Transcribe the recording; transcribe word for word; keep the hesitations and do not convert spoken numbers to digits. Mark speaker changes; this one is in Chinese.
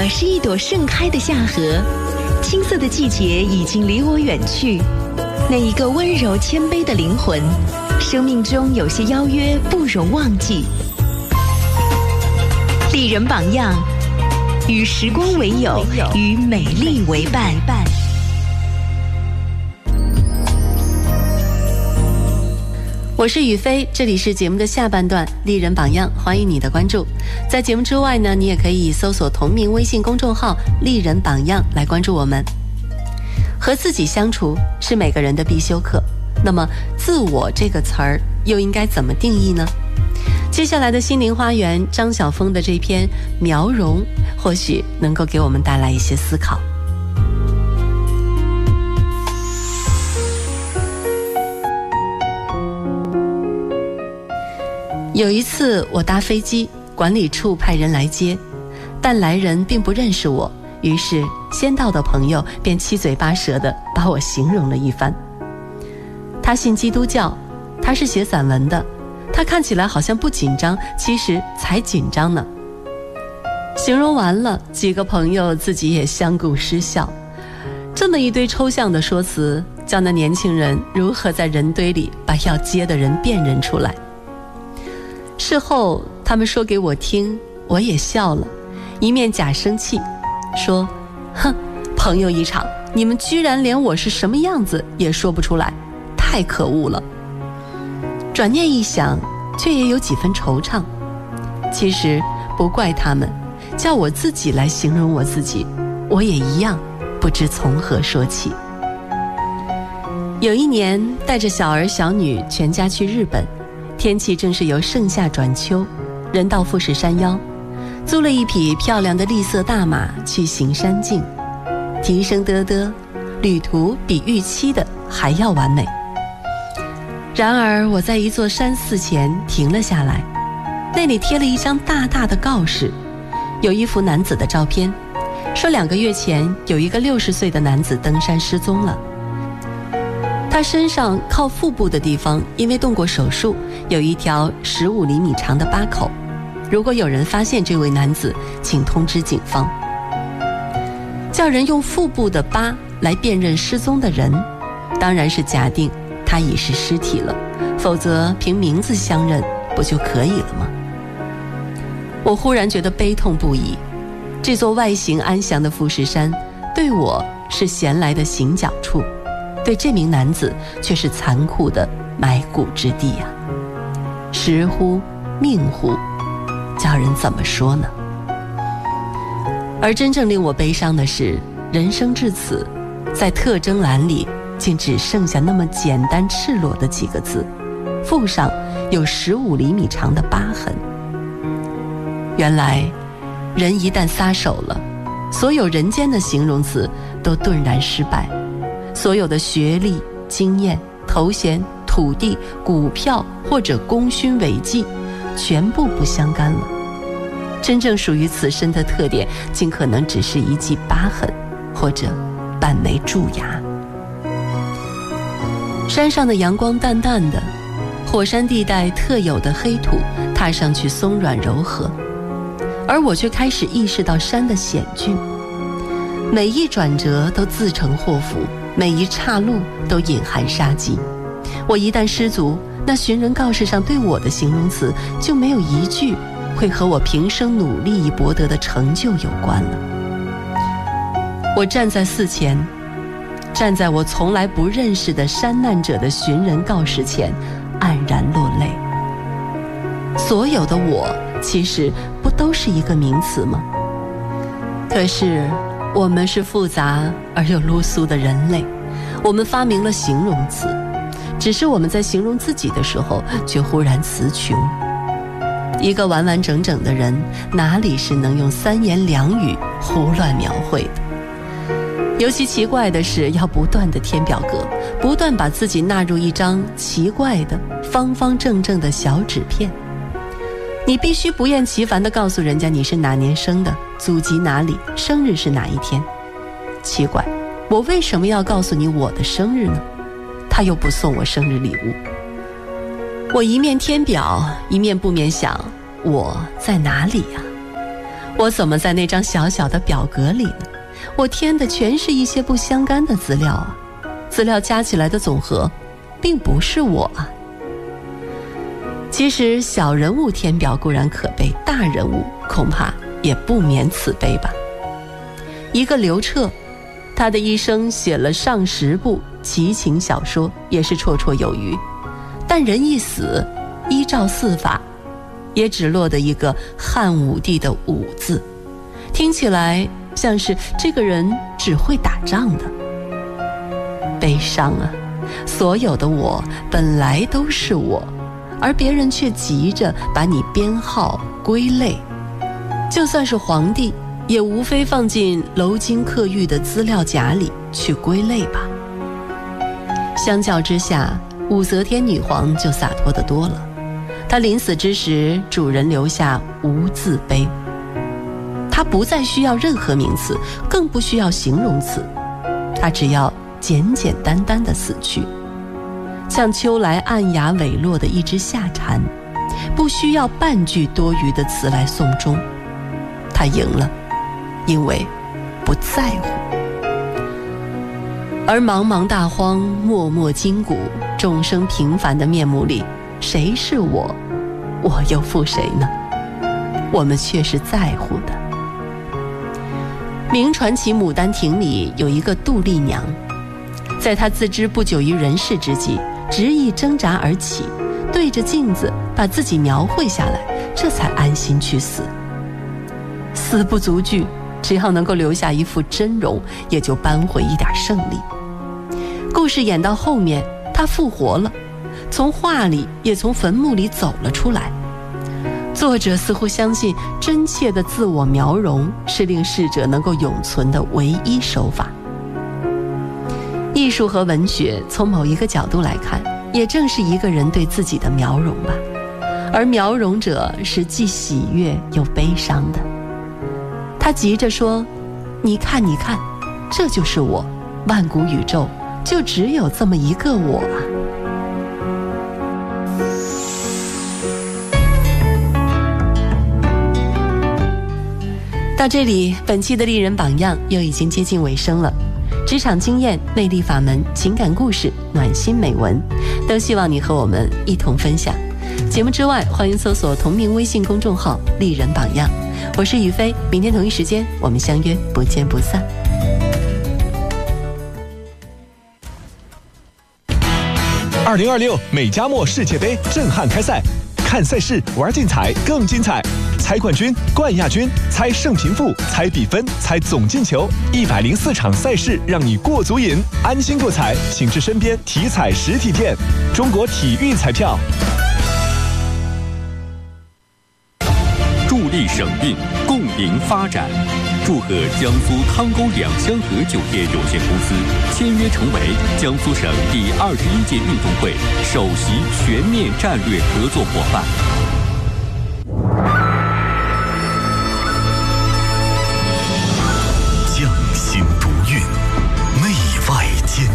Speaker 1: 的是一朵盛开的夏荷，青涩的季节已经离我远去。那一个温柔谦卑的灵魂，生命中有些邀约不容忘记。丽人榜样，与时光为友，与美丽为伴。
Speaker 2: 我是雨飞，这里是节目的下半段丽人榜样，欢迎你的关注。在节目之外呢，你也可以搜索同名微信公众号丽人榜样来关注我们。和自己相处是每个人的必修课，那么自我这个词儿又应该怎么定义呢？接下来的心灵花园张晓峰的这篇描容，或许能够给我们带来一些思考。有一次我搭飞机，管理处派人来接，但来人并不认识我，于是先到的朋友便七嘴八舌地把我形容了一番。他信基督教，他是写散文的，他看起来好像不紧张，其实才紧张呢。形容完了，几个朋友自己也相顾失笑。这么一堆抽象的说辞，叫那年轻人如何在人堆里把要接的人辨认出来？事后他们说给我听，我也笑了，一面假生气，说：哼，朋友一场，你们居然连我是什么样子也说不出来，太可恶了。转念一想，却也有几分惆怅。其实不怪他们，叫我自己来形容我自己，我也一样不知从何说起。有一年带着小儿小女全家去日本，天气正是由盛夏转秋，人到富士山腰，租了一匹漂亮的栗色大马去行山径，蹄声嘚嘚，旅途比预期的还要完美。然而我在一座山寺前停了下来，那里贴了一张大大的告示，有一幅男子的照片，说两个月前有一个六十岁的男子登山失踪了。他身上靠腹部的地方因为动过手术，有一条十五厘米长的疤口，如果有人发现这位男子，请通知警方。叫人用腹部的疤来辨认失踪的人，当然是假定他已是尸体了，否则凭名字相认不就可以了吗？我忽然觉得悲痛不已，这座外形安详的富士山对我是闲来的行脚处，对这名男子却是残酷的埋骨之地啊！时乎命乎，叫人怎么说呢？而真正令我悲伤的是，人生至此，在特征栏里竟只剩下那么简单赤裸的几个字，腹上有十五厘米长的疤痕。原来人一旦撒手了，所有人间的形容词都顿然失败，所有的学历、经验、头衔、土地、股票或者功勋伟绩，全部不相干了。真正属于此身的特点，尽可能只是一记疤痕，或者半枚蛀牙。山上的阳光淡淡的，火山地带特有的黑土踏上去松软柔和，而我却开始意识到山的险峻，每一转折都自成祸福，每一岔路都隐含杀机。我一旦失足，那寻人告示上对我的形容词就没有一句会和我平生努力以博得的成就有关了。我站在寺前，站在我从来不认识的山难者的寻人告示前，黯然落泪。所有的我其实不都是一个名词吗？可是我们是复杂而又噜苏的人类，我们发明了形容词，只是我们在形容自己的时候却忽然词穷。一个完完整整的人，哪里是能用三言两语胡乱描绘的？尤其奇怪的是，要不断地填表格，不断把自己纳入一张奇怪的方方正正的小纸片。你必须不厌其烦地告诉人家你是哪年生的，祖籍哪里，生日是哪一天。奇怪，我为什么要告诉你我的生日呢？他又不送我生日礼物。我一面填表，一面不免想，我在哪里呀？ 我怎么在那张小小的表格里呢？我填的全是一些不相干的资料啊，资料加起来的总和并不是我啊。其实小人物填表固然可悲，大人物恐怕也不免此悲吧。一个刘彻，他的一生写了上十部奇情小说，也是绰绰有余，但人一死，依照四法也只落得一个汉武帝的武字，听起来像是这个人只会打仗的。悲伤啊，所有的我本来都是我，而别人却急着把你编号归类，就算是皇帝也无非放进楼金刻玉的资料夹里去归类吧。相较之下，武则天女皇就洒脱得多了，她临死之时，主人留下无字碑，她不再需要任何名词，更不需要形容词，她只要简简单单的死去，像秋来暗哑萎落的一只夏蝉，不需要半句多余的词来送终。她赢了，因为不在乎。而茫茫大荒，默默筋骨，众生平凡的面目里，谁是我，我又负谁呢？我们却是在乎的。明传奇《牡丹亭》里有一个杜丽娘，在她自知不久于人世之际，执意挣扎而起，对着镜子把自己描绘下来，这才安心去死。死不足惧，只要能够留下一副真容，也就扳回一点胜利。故事演到后面，他复活了，从画里也从坟墓里走了出来。作者似乎相信真切的自我描容是令逝者能够永存的唯一手法。艺术和文学从某一个角度来看，也正是一个人对自己的描容吧，而描容者是既喜悦又悲伤的。他急着说，你看你看，这就是我，万古宇宙就只有这么一个我啊。到这里，本期的丽人榜样又已经接近尾声了。职场经验、内力法门、情感故事、暖心美文，都希望你和我们一同分享。节目之外，欢迎搜索同名微信公众号丽人榜样。我是雨飞，明天同一时间我们相约不见不散。
Speaker 3: 二零二六美加墨世界杯震撼开赛，看赛事玩竞彩更精彩，猜冠军、冠亚军，猜胜平负，猜比分，猜总进球，一百零四场赛事让你过足瘾，安心购彩，请至身边体彩实体店。中国体育彩票。
Speaker 4: 助力省运，共赢发展。祝贺江苏汤沟两香河酒店有限公司签约成为江苏省第二十一届运动会首席全面战略合作伙伴。